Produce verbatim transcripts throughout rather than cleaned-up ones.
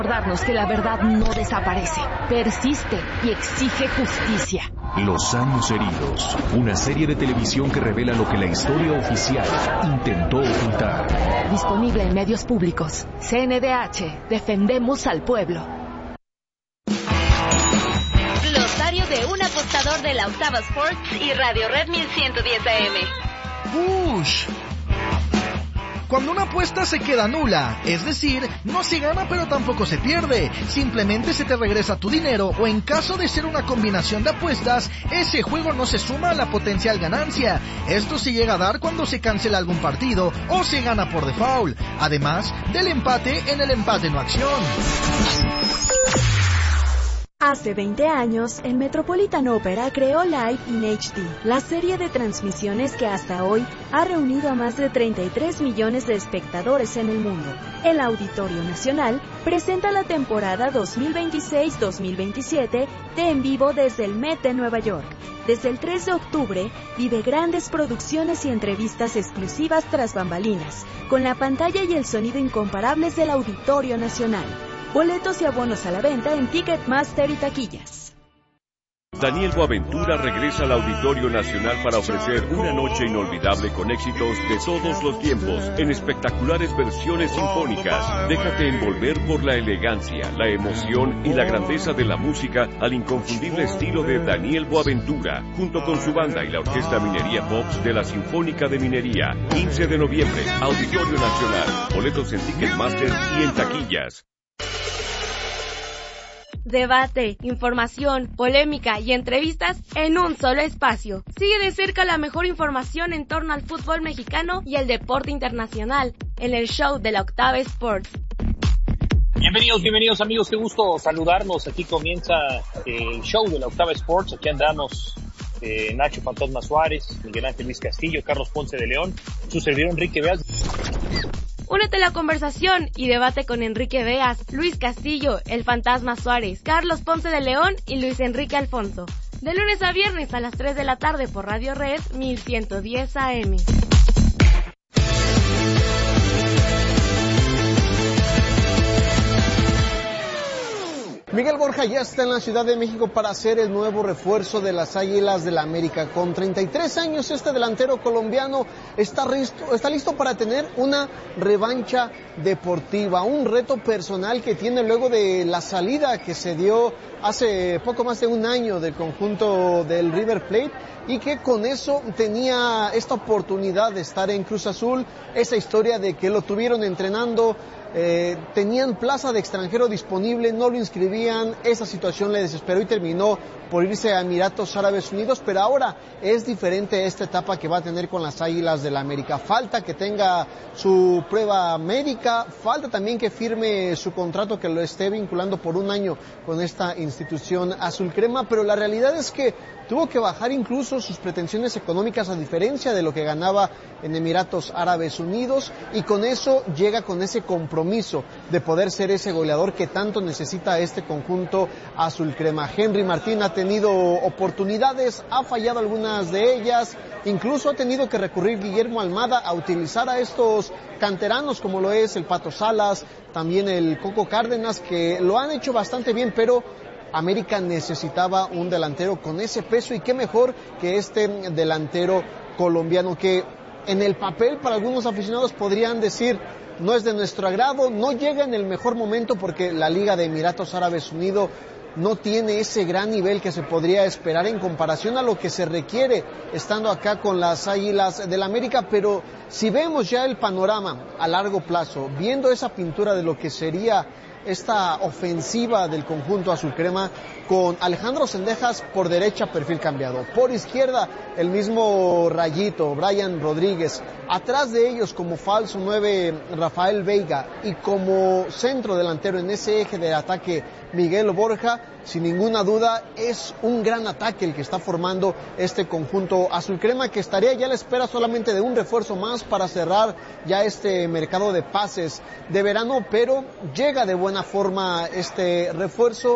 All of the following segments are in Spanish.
Recordarnos que la verdad no desaparece, persiste y exige justicia. Los años heridos, una serie de televisión que revela lo que la historia oficial intentó ocultar. Disponible en medios públicos. C N D H, defendemos al pueblo. Glosario de un apostador de la Octava Sports y Radio Red mil ciento diez A M. ¡Push! Cuando una apuesta se queda nula, es decir, no se gana pero tampoco se pierde, simplemente se te regresa tu dinero, o en caso de ser una combinación de apuestas, ese juego no se suma a la potencial ganancia. Esto se llega a dar cuando se cancela algún partido o se gana por default, además del empate en el empate no acción. Hace veinte años, el Metropolitan Opera creó Live in H D, la serie de transmisiones que hasta hoy ha reunido a más de treinta y tres millones de espectadores en el mundo. El Auditorio Nacional presenta la temporada dos mil veintiséis dos mil veintisiete de En Vivo desde el Met de Nueva York. Desde el tres de octubre, vive grandes producciones y entrevistas exclusivas tras bambalinas, con la pantalla y el sonido incomparables del Auditorio Nacional. Boletos y abonos a la venta en Ticketmaster y taquillas. Daniel Boaventura regresa al Auditorio Nacional para ofrecer una noche inolvidable con éxitos de todos los tiempos, en espectaculares versiones sinfónicas. Déjate envolver por la elegancia, la emoción y la grandeza de la música al inconfundible estilo de Daniel Boaventura, junto con su banda y la Orquesta Minería Pops de la Sinfónica de Minería. quince de noviembre, Auditorio Nacional. Boletos en Ticketmaster y en taquillas. Debate, información, polémica y entrevistas en un solo espacio. Sigue de cerca la mejor información en torno al fútbol mexicano y el deporte internacional en el show de la Octava Sports. Bienvenidos, bienvenidos amigos, qué gusto saludarnos. Aquí comienza el show de la Octava Sports. Aquí andamos eh, Nacho Fantasma Suárez, Miguel Ángel Luis Castillo, Carlos Ponce de León, su servidor Enrique Beas. Únete a la conversación y debate con Enrique Beas, Luis Castillo, el Fantasma Suárez, Carlos Ponce de León y Luis Enrique Alfonso. De lunes a viernes a las tres de la tarde por Radio Red mil ciento diez A M. Miguel Borja ya está en la Ciudad de México para ser el nuevo refuerzo de las Águilas del la América. Con treinta y tres años, este delantero colombiano está listo, está listo para tener una revancha deportiva, un reto personal que tiene luego de la salida que se dio hace poco más de un año del conjunto del River Plate, y que con eso tenía esta oportunidad de estar en Cruz Azul, esa historia de que lo tuvieron entrenando. Eh, tenían plaza de extranjero disponible, no lo inscribían, esa situación le desesperó y terminó por irse a Emiratos Árabes Unidos, pero ahora es diferente esta etapa que va a tener con las Águilas del la América. Falta que tenga su prueba médica, falta también que firme su contrato, que lo esté vinculando por un año con esta institución azul crema, pero la realidad es que tuvo que bajar incluso sus pretensiones económicas a diferencia de lo que ganaba en Emiratos Árabes Unidos, y con eso llega con ese compromiso de poder ser ese goleador que tanto necesita este conjunto azul crema. Henry Martín ha tenido oportunidades, ha fallado algunas de ellas, incluso ha tenido que recurrir Guillermo Almada a utilizar a estos canteranos como lo es el Pato Salas, también el Coco Cárdenas, que lo han hecho bastante bien, pero América necesitaba un delantero con ese peso, y qué mejor que este delantero colombiano que en el papel para algunos aficionados podrían decir no es de nuestro agrado, no llega en el mejor momento porque la Liga de Emiratos Árabes Unidos no tiene ese gran nivel que se podría esperar en comparación a lo que se requiere estando acá con las Águilas del América. Pero si vemos ya el panorama a largo plazo, viendo esa pintura de lo que sería esta ofensiva del conjunto azul crema, con Alejandro Cendejas por derecha, perfil cambiado, por izquierda el mismo Rayito, Brian Rodríguez, atrás de ellos como falso nueve Rafael Veiga, y como centro delantero en ese eje de ataque Miguel Borja, sin ninguna duda es un gran ataque el que está formando este conjunto azul crema, que estaría ya a la espera solamente de un refuerzo más para cerrar ya este mercado de pases de verano, pero llega de buena forma este refuerzo.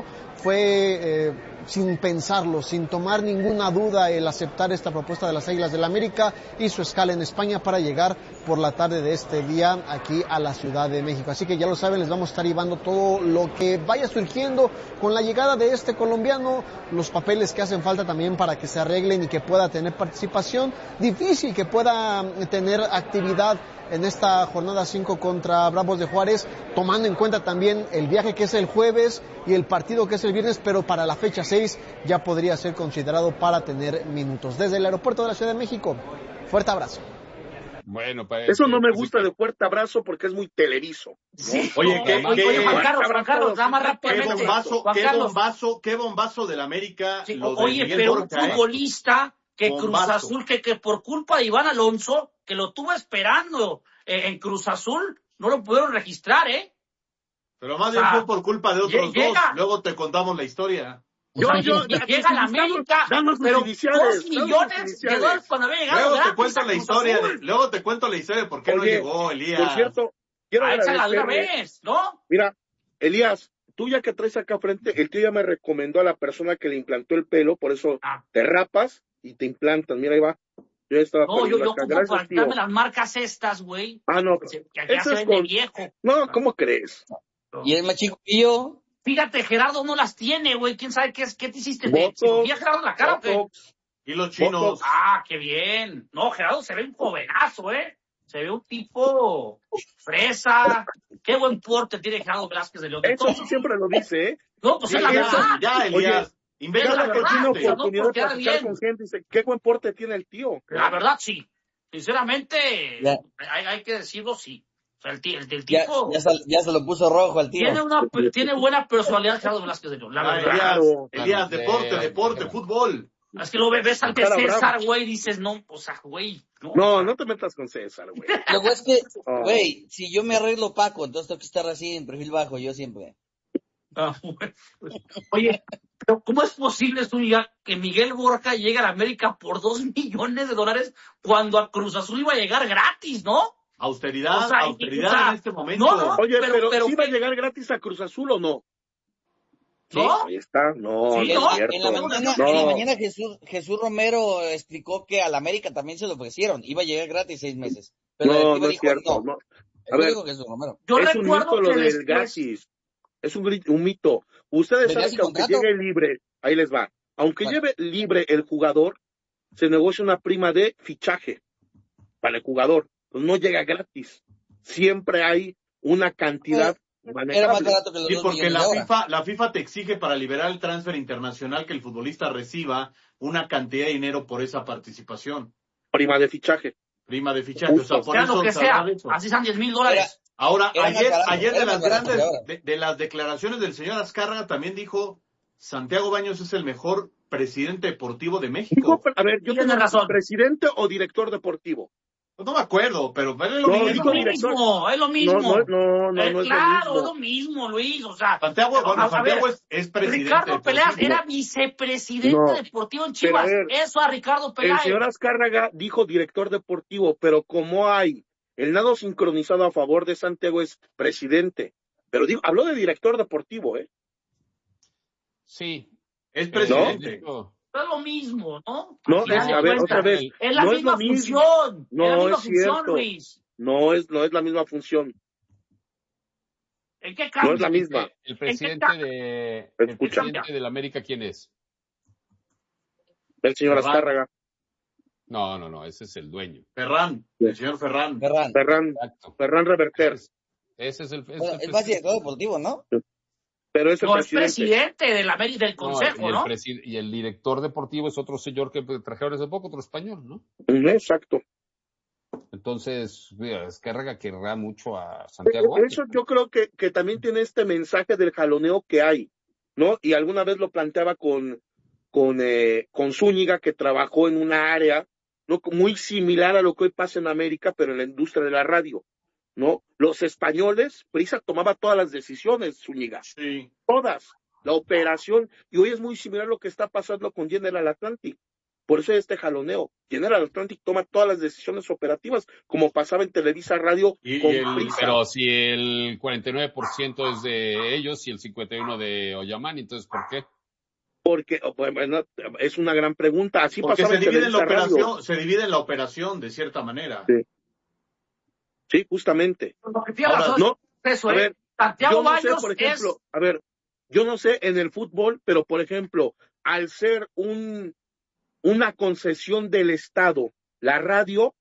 fue eh, sin pensarlo, sin tomar ninguna duda el aceptar esta propuesta de las Águilas del América, hizo escala en España para llegar por la tarde de este día aquí a la Ciudad de México. Así que ya lo saben, les vamos a estar llevando todo lo que vaya surgiendo con la llegada de este colombiano, los papeles que hacen falta también para que se arreglen y que pueda tener participación, difícil que pueda tener actividad en esta jornada cinco contra Bravos de Juárez, tomando en cuenta también el viaje que es el jueves y el partido que es el viernes, pero para la fecha seis ya podría ser considerado para tener minutos. Desde el aeropuerto de la Ciudad de México, fuerte abrazo. Bueno, pues, eso no me gusta de fuerte abrazo porque es muy televiso, ¿no? Sí. Oye, ¿qué, oye, qué, oye, Juan Carlos, Juan Carlos, nada más rápidamente. Qué bombazo, Juan qué Carlos. bombazo, qué bombazo del América. Sí, lo de oye, Miguel pero Borja, un futbolista que bombazo. Cruz Azul, que, que por culpa de Iván Alonso, que lo tuvo esperando eh, en Cruz Azul, no lo pudieron registrar, ¿eh? Pero más O bien sea, fue por culpa de otros llega, dos. Luego te contamos la historia. Yo, yo, llega a la América, pero dos millones de dólares cuando había llegado. Luego te gratis cuento a la Cruz historia, Azul. de, luego te cuento la historia de por qué Oye, no llegó Elías. Por cierto, quiero Ah, échala de una agradecerle. vez, ¿no? Mira, Elías, tú ya que traes acá frente, el tío ya me recomendó a la persona que le implantó el pelo, por eso Ah. te rapas y te implantan. Mira, ahí va. Yo ya estaba No, yo, poniendo yo acá. como Gracias, para tío. quitarme las marcas estas, güey. Ah, no. Que, se- que ya Eso se es ven de con- viejo. No, ¿cómo crees? Y el más chico y yo. Fíjate, Gerardo no las tiene, güey. ¿Quién sabe qué es? ¿Qué te hiciste? ¿Te Botox, cirugía, Gerardo, en la cara o qué? Botox. Y los chinos. Botox. Ah, qué bien. No, Gerardo se ve un jovenazo, ¿eh? Se ve un tipo fresa. Qué buen porte tiene Gerardo Velázquez de León. De Eso todo. sí siempre lo dice, ¿eh? No, pues Sí, es la ya, verdad. ya, Elías. Inventa es la Cada la que verdad, tiene o sea, no oportunidad por de quedar platicar bien. con gente, dice, qué buen porte tiene el tío. La verdad, sí. Sinceramente, Ya. hay, hay que decirlo, sí. O sea, el, ti- el, el Ya, tipo ya, se, ya se lo puso rojo al tío. tiene una tiene buena personalidad Gerardo Velázquez de León, la Ah, verdad. Elías, Claro. Elías, Claro, deporte, sí, deporte, claro. fútbol. Es que lo ves al de Cara César, brava. güey, dices, no, o sea, güey, no. No, no te metas con César, güey. Lo que es que, Oh. güey, si yo me arreglo Paco, entonces tengo que estar así en perfil bajo, yo siempre. Ah, bueno. Oye, pero ¿cómo es posible, Zúñiga, que Miguel Borja llegue a la América por dos millones de dólares cuando a Cruz Azul iba a llegar gratis, ¿no? Austeridad, O sea, y- austeridad o sea, en este momento. no, no, Oye, pero- pero, pero ¿sí va a ¿qué? llegar gratis a Cruz Azul o no? ¿No? Ahí está. No, Sí, no ¿no? es cierto. En la mañana, No. en la mañana Jesús, Jesús Romero explicó que al América también se lo ofrecieron. Iba a llegar gratis seis meses. Pero la No, directiva no es dijo cierto. no. No. Eso A ver, dijo Jesús Romero. Yo es un recuerdo mito lo que del después... gratis. Es un, gri- un mito. Ustedes ¿Venía saben sin que aunque contrato? llegue libre, ahí les va. Aunque Bueno. lleve libre el jugador, se negocia una prima de fichaje para el jugador. Pues no llega gratis. Siempre hay una cantidad Era más manejable. barato que los Sí, dos porque millones la de ahora. FIFA, la FIFA te exige para liberar el transfer internacional que el futbolista reciba una cantidad de dinero por esa participación. Prima de fichaje. Prima de fichaje. O sea, por Sea eso lo que se habla sea, de eso. así sean diez mil dólares. Ahora, Era más ayer, barato, ayer de era las más barato grandes, que ahora. de, de las declaraciones del señor Azcárraga también dijo, Santiago Baños es el mejor presidente deportivo de México. Dijo, a ver, yo Tienes tengo razón. presidente o director deportivo. Pues no me acuerdo, pero es lo No, mismo. Es dijo lo director. mismo, es lo mismo. No, no, no, no, Eh, no es claro, lo es lo mismo. mismo, Luis. O sea, Santiago, bueno, a- a Santiago ver, es, es presidente Ricardo Peláez deportivo. era vicepresidente No, deportivo en pero Chivas. a ver, Eso a Ricardo El Peláez. señor Azcárraga dijo director deportivo, pero como hay el nado sincronizado a favor de Santiago es presidente. Pero digo, habló de director deportivo, ¿eh? Sí. Es pero presidente. dijo- Es lo mismo, ¿no? No, Al final es, de a ver, cuentas, otra vez, Es la no es misma lo mismo. función. No es la misma es función, cierto. Luis. No es, no es la misma función. ¿En qué No cambia? es la misma. El presidente cambia? de el Escucha. presidente del América, ¿quién es? El señor Ferran. Azcárraga. No, no, no, ese es el dueño. Ferran, el señor Ferran. Ferran. Ferran, Exacto. Ferran Reverter. Ese es, ese es el, ese Bueno, es es el más presidente. director deportivo, ¿no? Pero es el No, es presidente. presidente del, Ameri- del No, consejo, y, el ¿no? presi- y el director deportivo es otro señor que trajeron hace poco, otro español, ¿no? Ujú, Exacto. Entonces, mira, Azcárraga querrá mucho a Santiago. Eso yo creo que, que también tiene este mensaje del jaloneo que hay, ¿no? Y alguna vez lo planteaba con, con, eh, con Zúñiga, que trabajó en una área, ¿no? Muy similar a lo que hoy pasa en América, pero en la industria de la radio, ¿no? Los españoles, Prisa tomaba todas las decisiones, Zúñiga. Sí. Todas. La operación, y hoy es muy similar a lo que está pasando con General Atlantic. Por eso hay este jaloneo. General Atlantic toma todas las decisiones operativas, como pasaba en Televisa Radio Y, con y el, Prisa. pero si el cuarenta y nueve por ciento es de ellos y el cincuenta y uno por ciento de Oyamani, entonces ¿por qué? Porque, bueno, es una gran pregunta. Así Porque pasaba se en divide en la Televisa Radio. operación, se divide en la operación de cierta manera. Sí, sí, justamente. Ahora, no, eso, a ¿eh? ver, Santiago yo no sé, Baños por ejemplo, es... a ver, yo no sé en el fútbol, pero por ejemplo, al ser un una concesión del Estado, la radio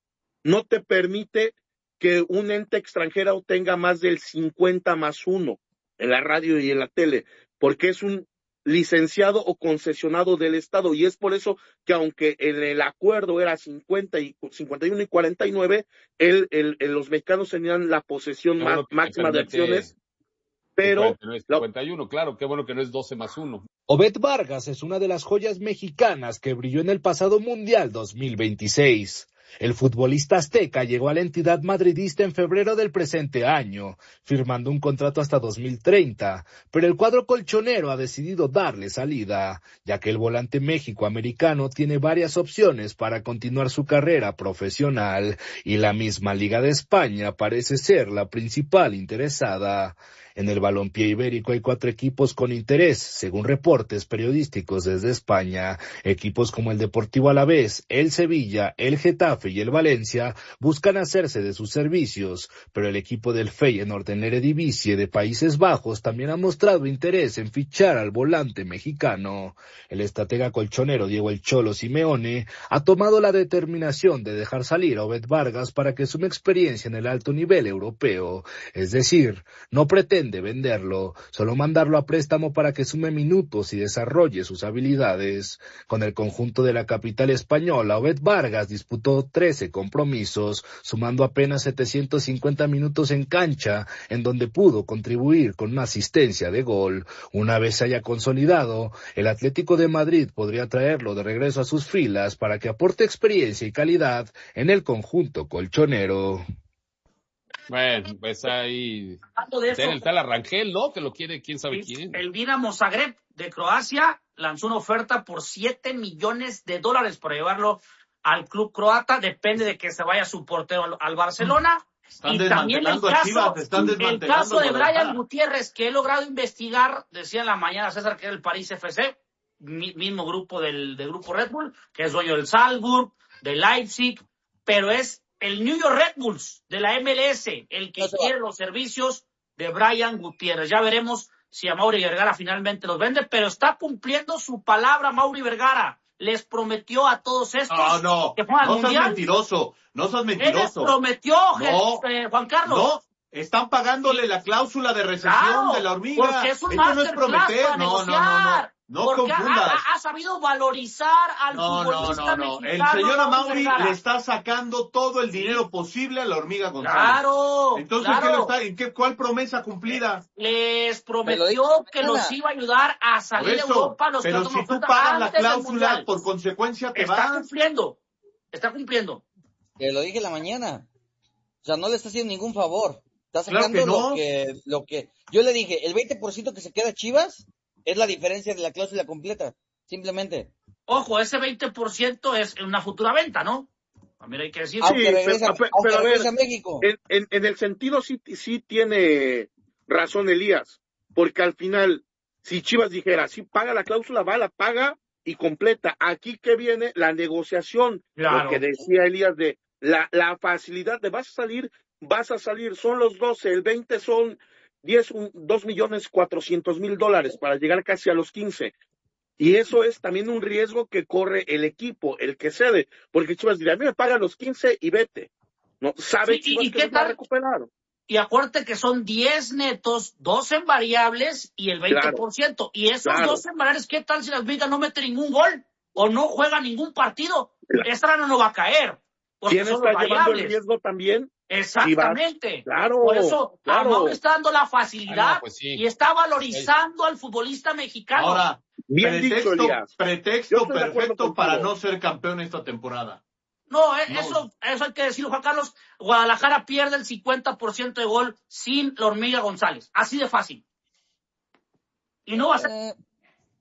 no te permite que un ente extranjero tenga más del cincuenta más uno en la radio y en la tele, porque es un licenciado o concesionado del Estado, y es por eso que aunque en el acuerdo era cincuenta y cincuenta y uno y cuarenta y nueve, el, el, el, los mexicanos tenían la posesión Qué bueno que máxima de permite acciones, pero... cuarenta y nueve, cincuenta y uno, claro, qué bueno que no es doce más uno. Obed Vargas es una de las joyas mexicanas que brilló en el pasado Mundial dos mil veintiséis. El futbolista azteca llegó a la entidad madridista en febrero del presente año, firmando un contrato hasta dos mil treinta, pero el cuadro colchonero ha decidido darle salida, ya que el volante méxico-americano tiene varias opciones para continuar su carrera profesional, y la misma Liga de España parece ser la principal interesada. En el balompié ibérico hay cuatro equipos con interés, según reportes periodísticos desde España. Equipos como el Deportivo Alavés, el Sevilla, el Getafe y el Valencia buscan hacerse de sus servicios, pero el equipo del Feyenoord en la Eredivisie de Países Bajos también ha mostrado interés en fichar al volante mexicano. El estratega colchonero Diego El Cholo Simeone ha tomado la determinación de dejar salir a Obed Vargas para que sume experiencia en el alto nivel europeo, es decir, no pretende de venderlo, solo mandarlo a préstamo para que sume minutos y desarrolle sus habilidades. Con el conjunto de la capital española, Obed Vargas disputó trece compromisos, sumando apenas setecientos cincuenta minutos en cancha, en donde pudo contribuir con una asistencia de gol. Una vez se haya consolidado, el Atlético de Madrid podría traerlo de regreso a sus filas para que aporte experiencia y calidad en el conjunto colchonero. Bueno, pues ahí de eso, está el Rangel, ¿no? Que lo quiere quién sabe quién. El Dinamo Zagreb de Croacia lanzó una oferta por siete millones de dólares para llevarlo al club croata. Depende de que se vaya su portero al, al Barcelona. Están y también el caso, Chivas, están el caso de Brian Gutiérrez, que he logrado investigar, decía en la mañana César que era el París F C, mi, mismo grupo del, del grupo Red Bull, que es dueño del Salzburg, del Leipzig, pero es el New York Red Bulls de la M L S, el que quiere los servicios de Brian Gutiérrez. Ya veremos si a Mauri Vergara finalmente los vende, pero está cumpliendo su palabra Mauri Vergara. Les prometió a todos estos no, no, que fueron al no Mundial. seas mentiroso, no seas mentiroso. Él les prometió, no, eh, Juan Carlos. No, están pagándole la cláusula de recesión claro, de la hormiga. Porque es un Esto no es prometer, para no, no, no, no. No porque confundas. Ha, ha sabido valorizar al no, futbolista no, no, no. mexicano. El señor Amauri Vergara. le está sacando todo el dinero posible a la hormiga González. Claro. Entonces, claro. ¿qué lo está, ¿en qué, cuál promesa cumplida? Les prometió que los iba a ayudar a salir de Europa. Los pero si tú pagas la cláusula, por consecuencia te está vas. Está cumpliendo. Está cumpliendo. Te lo dije la mañana. O sea, no le está haciendo ningún favor. Está sacando claro que no. lo que, lo que, yo le dije, el veinte por ciento que se queda Chivas es la diferencia de la cláusula completa, simplemente. Ojo, ese veinte por ciento es una futura venta, ¿no? También hay que decir. Sí, sí regresa, pero, aunque pero regresa a, ver, a México. En, en, en el sentido sí, sí tiene razón Elías, porque al final, si Chivas dijera, sí paga la cláusula, va, la paga y completa. Aquí que viene la negociación, claro. Lo que decía Elías de la, la facilidad de vas a salir, vas a salir, son los doce, el veinte son diez, dos millones cuatrocientos mil dólares para llegar casi a los quince. Y eso es también un riesgo que corre el equipo, el que cede, porque Chivas dirá, a mí me pagan los quince y vete. No sabe sí, Chivas ¿y que qué los va a tal? recuperar. Y acuérdate que son diez netos, dos en variables y el veinte por ciento. Claro, y esos claro. dos en variables, ¿qué tal si las Vigas no meten ningún gol? O no juega ningún partido. Claro. Esta rana no va a caer. ¿Quién está llevando el riesgo también? Exactamente. Claro. Por eso, claro. Amaury está dando la facilidad ah, no, pues sí. y está valorizando sí. al futbolista mexicano. Ahora, bien pretexto, dicho, Elías. Pretexto perfecto para no ser campeón esta temporada. No, eh, no, eso, eso hay que decirlo, Juan Carlos. Guadalajara pierde el cincuenta por ciento de gol sin la hormiga González. Así de fácil. Y no va a ser. Eh,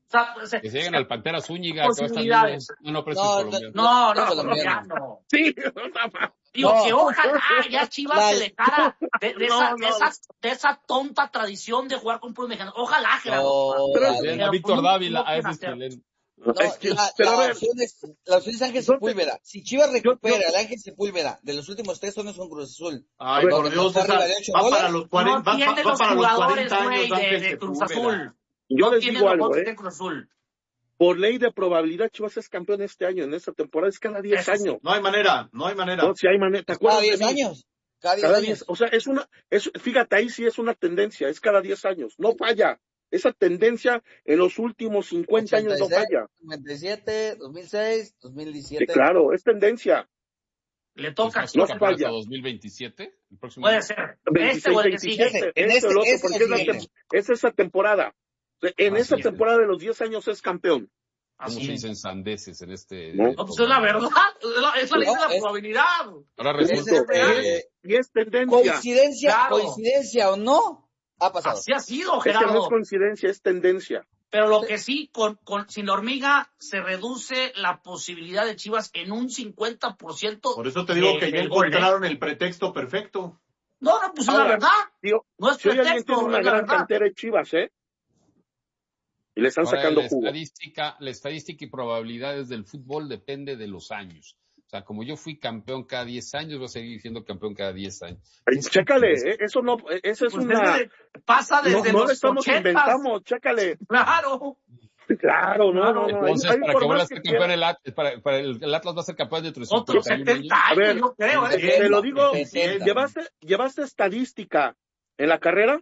O sea, se, que se lleguen se, al Pantera Zúñiga, que va a estar posibilidades. libre. No, no, precio No, colombiano. No, no, no, no, colombiano. Sí, Digo, No. que ojalá ya Chivas La- se dejara de, de, No, esa, no. de, esa, de esa tonta tradición de jugar con puros mexicanos. Ojalá, Gerardo. No, Pero- dale. Bien, Pero a Víctor no- Dávila, no a ese quieren es hacer. excelente. No, Es que- la, pero a la ver, opción es, la opción es Ángel yo te- Sepúlveda. Si Chivas yo- recupera yo- al Ángel Sepúlveda de los últimos tres torneos con Cruz Azul, Ay, ver, por donde Dios, fue esa- arriba de ocho va goles, para los cuarenta, No va, tiene va los para los jugadores, cuarenta güey, años de, Ángel de Cruz Sepúlveda. Azul. yo No les tiene digo los algo, jugadores ¿eh? que tiene Cruz Azul. Por ley de probabilidad, Chivas es campeón este año, en esta temporada, es cada diez Eso sí. años. No hay manera, no hay manera. No, si hay manera, ¿te cada acuerdas de diez mí? años. Cada diez Cada años. diez, o sea, es una, es, fíjate, ahí sí es una tendencia, es cada diez años, no falla. Esa tendencia en los últimos cincuenta años no falla. noventa y siete, dos mil seis, dos mil Sí, diecisiete. claro, es tendencia. Le toca a ¿No Chivas. no campeón falla. hasta dos mil veintisiete? ¿El próximo Puede año? ser. veintiséis, Este o el que sigue. veintisiete, En este este- o el otro, este porque es, la siguiente. tem- es esa temporada. En Así esa es. temporada de los diez años es campeón. ¿Cómo Así se es. dicen sandeces en este? No. No, pues es la verdad. Es la, es la ley de la No, es- probabilidad. Ahora Es resulta el- que... eh, Y es tendencia. Coincidencia, Claro. coincidencia o no, ha pasado. Así ha sido, Es que no Gerardo. es coincidencia, es tendencia. Pero lo que sí, con, con, sin la hormiga se reduce la posibilidad de Chivas en un cincuenta por ciento. Por eso te digo de- que ya del gol, ¿eh? encontraron el pretexto perfecto. No, no, pues es la Ahora, verdad. Tío, No es si hoy alguien pretexto, tiene una es la gran verdad. cantera de Chivas, ¿eh? Y le están Ahora, sacando la jugo. estadística, la estadística y probabilidades del fútbol depende de los años. O sea, como yo fui campeón cada diez años, voy a seguir siendo campeón cada diez años. Ay, Es chécale, que- ¿eh? Eso no, eso es Pues una... desde- pasa No, desde no los le estamos ochentas. inventando, chécale. Claro. Claro, no, no, no. Entonces, hay, hay para que por vuelva a más ser que campeón quiera. el Atlas, para, para el, el Atlas va a ser campeón dentro de Otros cincuenta y un setenta años. A ver, años, yo creo, ¿eh? Te lo digo, setenta. ¿llevaste, ¿llevaste estadística en la carrera?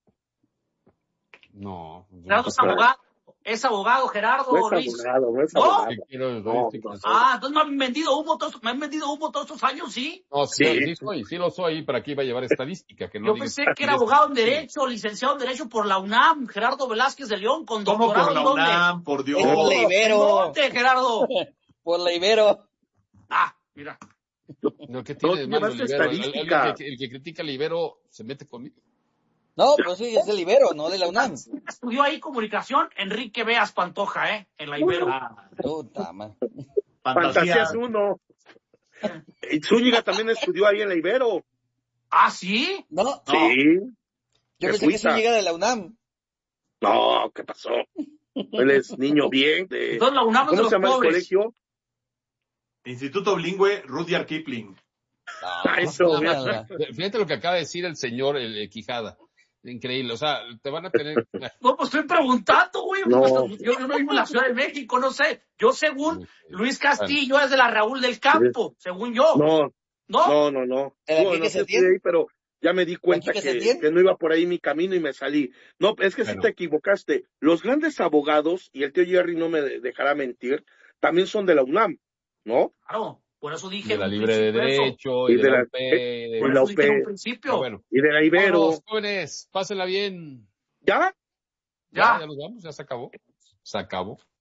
No. yo Gerardo no es sé. abogado. Es abogado, Gerardo, No es Luis. abogado, no es ¿No? abogado. ¿Qué quiero de No, estadísticas? Ah, entonces me han vendido humo todos, me han vendido humo todos estos años, ¿sí? No, sí, Sí. sí soy, sí lo soy, pero aquí iba a llevar estadística. Que no Yo digas pensé que era abogado en Derecho, licenciado en Derecho por la UNAM, Gerardo Velázquez de León, con ¿Cómo doctorado por la en dónde. UNAM? Por Dios. Es por la ¿En Ibero. dónde, Gerardo? Por la Ibero. Ah, mira. No, ¿qué tiene No, de malo el llevaste Ibero? El, el- estadística. el que, el que critica al Ibero se mete conmigo. No, pues sí, es del Ibero, no de la UNAM. Estudió ahí comunicación Enrique Beas Pantoja, ¿eh? En la Ibero. Puta madre. Fantasías uno. Y Zúñiga también estudió ahí en la Ibero. ¿Ah, sí? No, Sí. yo Qué pensé que sí fuita. llega de la UNAM. No, ¿qué pasó? Él es niño bien. De... Entonces la UNAM es de ¿Cómo los se llama el pobres. colegio? Instituto Bilingüe Rudyard Kipling. Ah, eso, No, no, no. Fíjate lo que acaba de decir el señor el, el Quijada. Increíble, o sea, te van a tener... No, pues estoy preguntando, güey. No. Pues, Yo, yo no vivo en la Ciudad de México, no sé. Yo, según Luis Castillo, es de la Raúl del Campo, según yo. No, ¿No? no, no, no. ¿El No, aquí no que sé se si tiene? ahí, pero ya me di cuenta aquí que que, se tiene? que no iba por ahí mi camino y me salí. No, es que sí Bueno. te equivocaste. Los grandes abogados, y el tío Jerry no me de- dejará mentir, también son de la UNAM, ¿no? Claro, por eso dije. De la en un libre de principio eso. derecho Y y de de la- la U P. de- Por y la eso dije en un U P. principio. Pero bueno, Y de la Ibero. vámonos, jóvenes, pásenla bien. ¿Ya? Ya, Ya. ya nos vamos, ya se acabó. Se acabó.